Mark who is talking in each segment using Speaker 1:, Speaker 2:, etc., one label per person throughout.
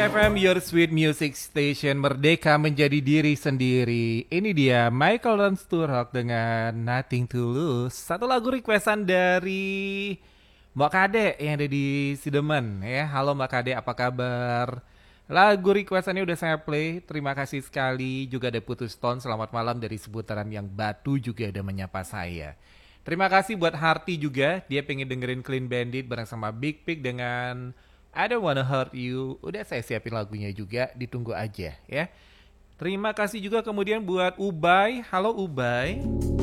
Speaker 1: FM, your sweet music station, merdeka menjadi diri sendiri. Ini dia Michael Learns to Rock dengan Nothing to Lose. Satu lagu requestan dari Mbak Kade yang ada di Sidemen ya. Halo Mbak Kade, apa kabar? Lagu requestannya udah saya play. Terima kasih sekali. Juga ada Putus Stone, selamat malam dari seputaran yang Batu juga ada menyapa saya. Terima kasih buat Harti juga. Dia pengen dengerin Clean Bandit bareng sama Big Pig dengan I Don't Wanna Hurt You. Udah saya siapin lagunya juga, ditunggu aja ya. Terima kasih juga kemudian buat Ubay. Halo Ubay.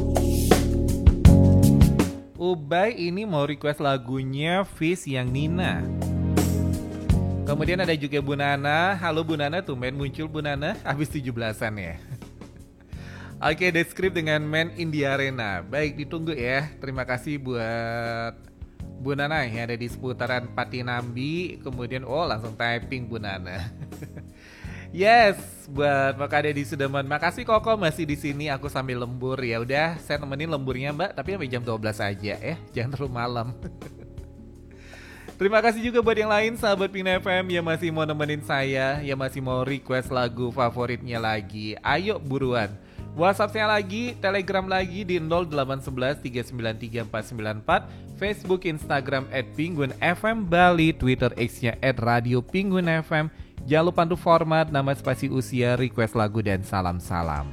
Speaker 1: Ubay ini mau request lagunya Fish yang Nina. Kemudian ada juga Bu Nana. Halo Bu Nana, tumben muncul Bu Nana habis 17-an ya. Oke, The Script dengan Man in the Arena. Baik, ditunggu ya. Terima kasih buat Bu Nana yang ada di seputaran Patinambi. Kemudian langsung typing Bu Nana. Yes, buat Mbak Kade di Sudeman. Makasih Koko masih di sini. Aku sambil lembur. Ya udah, saya temenin lemburnya Mbak, tapi sampai jam 12 aja ya. Jangan terlalu malam. Terima kasih juga buat yang lain sahabat Pina FM yang masih mau nemenin saya, yang masih mau request lagu favoritnya lagi. Ayo buruan. WhatsApp saya lagi, Telegram lagi di 0811 393 494, Facebook, Instagram @penguinfm Bali, Twitter X-nya @Radio Penguin FM. Jangan lupa untuk format, nama, spasi, usia, request lagu, dan salam-salam.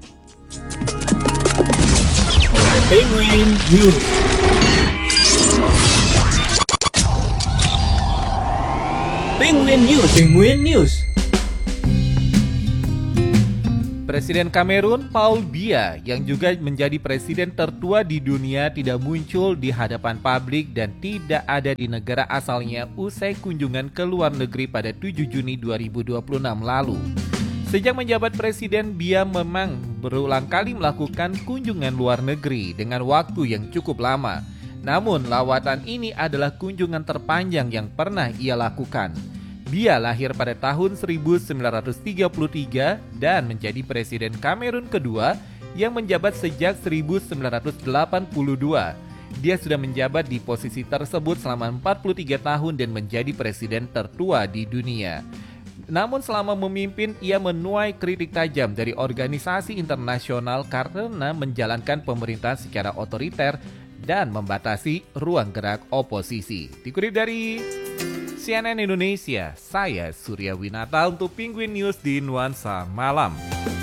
Speaker 2: Penguin News. Penguin News. Penguin News.
Speaker 1: Presiden Kamerun Paul Biya yang juga menjadi presiden tertua di dunia tidak muncul di hadapan publik dan tidak ada di negara asalnya usai kunjungan ke luar negeri pada 7 Juni 2026 lalu. Sejak menjabat presiden, Biya memang berulang kali melakukan kunjungan luar negeri dengan waktu yang cukup lama. Namun lawatan ini adalah kunjungan terpanjang yang pernah ia lakukan. Biya lahir pada tahun 1933 dan menjadi presiden Kamerun kedua yang menjabat sejak 1982. Dia sudah menjabat di posisi tersebut selama 43 tahun dan menjadi presiden tertua di dunia. Namun selama memimpin, ia menuai kritik tajam dari organisasi internasional karena menjalankan pemerintahan secara otoriter dan membatasi ruang gerak oposisi. Dikutip dari CNN Indonesia, saya Surya Winata untuk Penguin News di Nuansa Malam.